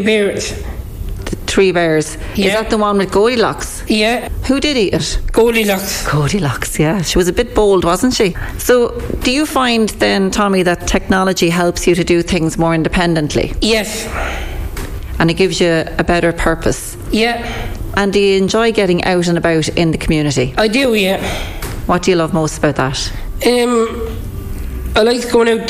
Bears. The Three Bears. Yeah. Is that the one with Goldilocks? Yeah. Who did eat it? Goldilocks. Goldilocks, yeah. She was a bit bold, wasn't she? So, do you find then, Tommy, that technology helps you to do things more independently? Yes. And it gives you a better purpose? Yeah. And do you enjoy getting out and about in the community? I do, yeah. What do you love most about that? I like going out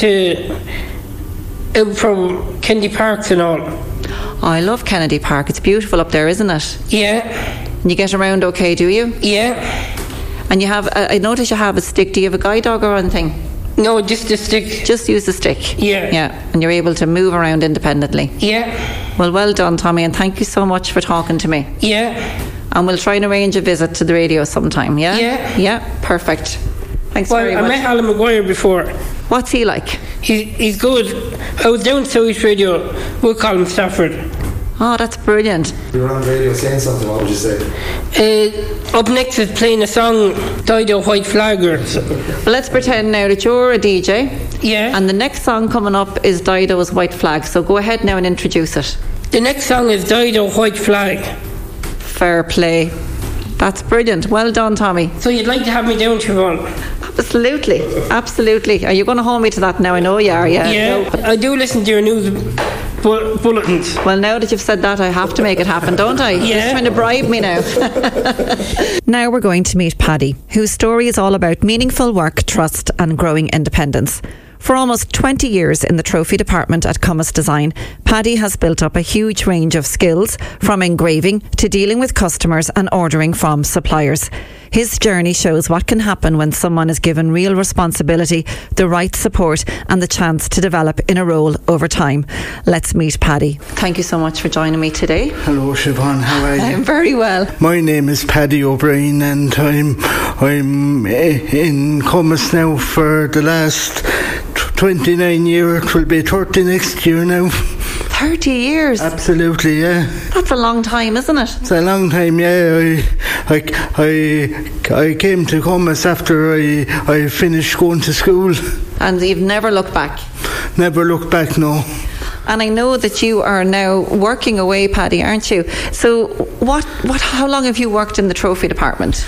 from Kennedy Parks and all. Oh, I love Kennedy Park. It's beautiful up there, isn't it? Yeah. And you get around okay, do you? Yeah. And you have, I notice you have a stick. Do you have a guide dog or anything? No, just a stick. Just use the stick? Yeah. Yeah. And you're able to move around independently? Yeah. Well done, Tommy, and thank you so much for talking to me. Yeah. And we'll try and arrange a visit to the radio sometime, yeah? Yeah. Yeah, perfect. Thanks very much. I met Alan Maguire before. What's he like? He's good. I was down South Radio with Colin Stafford. Oh, that's brilliant. You were on radio saying something, what would you say? Up next is playing a song, Dido White Flag. Well, let's pretend now that you're a DJ. Yeah. And the next song coming up is Dido's White Flag. So go ahead now and introduce it. The next song is Dido White Flag. Fair play. That's brilliant. Well done, Tommy. So you'd like to have me down, Siobhan? Absolutely. Absolutely. Are you going to hold me to that now? I know you are, yeah. Yeah. No. I do listen to your news bulletins. Well, now that you've said that, I have to make it happen, don't I? Yeah. You're trying to bribe me now. Now we're going to meet Paddy, whose story is all about meaningful work, trust and growing independence. For almost 20 years in the trophy department at Cummins Design, Paddy has built up a huge range of skills, from engraving to dealing with customers and ordering from suppliers. His journey shows what can happen when someone is given real responsibility, the right support and the chance to develop in a role over time. Let's meet Paddy. Thank you so much for joining me today. Hello Siobhan, how are you? I'm very well. My name is Paddy O'Brien and I'm in Cummins now for the last 29 years. It will be 30 next year now. 30 years? Absolutely, yeah. That's a long time, isn't it? It's a long time, yeah. I came to Cummins after I finished going to school. And you've never looked back? Never looked back, no. And I know that you are now working away, Paddy, aren't you? So how long have you worked in the trophy department?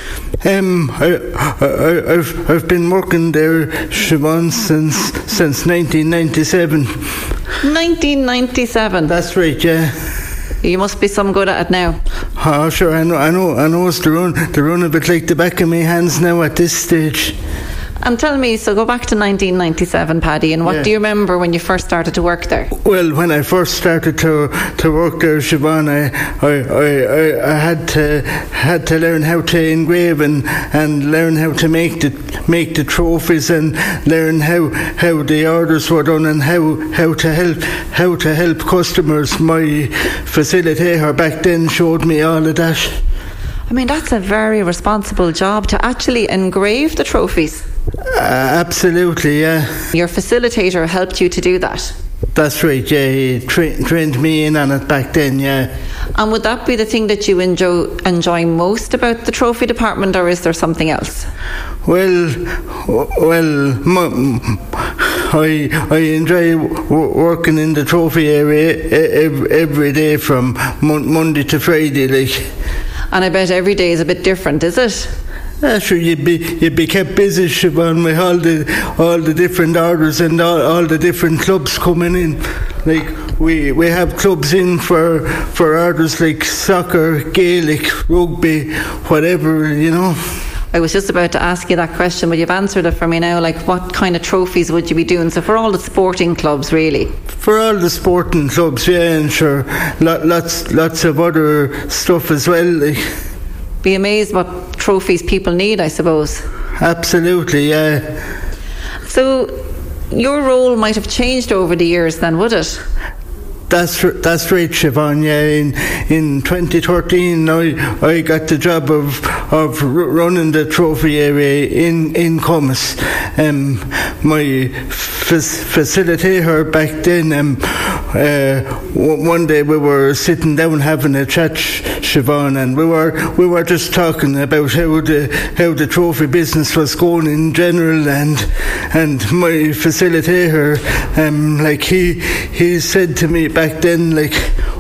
I've been working there, Siobhan, since 1997. 1997? That's right, yeah. You must be some good at it now. Oh, sure, I know it's to run a bit like the back of my hands now at this stage. And tell me, so go back to 1997, Paddy, and what do you remember when you first started to work there? Well, when I first started to work there, Siobhan, I had to learn how to engrave and learn how to make the trophies and learn how the orders were done and how to help customers. My facilitator back then showed me all of that. I mean, that's a very responsible job, to actually engrave the trophies. Absolutely, yeah. Your facilitator helped you to do that? That's right, yeah. He trained me in on it back then, yeah. And would that be the thing that you enjoy most about the trophy department, or is there something else? Well, I enjoy working in the trophy area every day from Monday to Friday, like. And I bet every day is a bit different, is it? Sure, you'd be kept busy, Siobhan, with all the different orders and all the different clubs coming in. Like we have clubs in for orders like soccer, Gaelic, rugby, whatever, you know. I was just about to ask you that question, but you've answered it for me now. Like, what kind of trophies would you be doing? So for all the sporting clubs, really? For all the sporting clubs, yeah, and sure, lots of other stuff as well. Like. Be amazed what trophies people need, I suppose. Absolutely, yeah. So your role might have changed over the years then, would it? That's right, Siobhan. Yeah, in 2013, I got the job of running the trophy area in Cummins. My facilitator back then. One day we were sitting down having a chat, Siobhan, and we were just talking about how the trophy business was going in general, and my facilitator, like he said to me back then, like,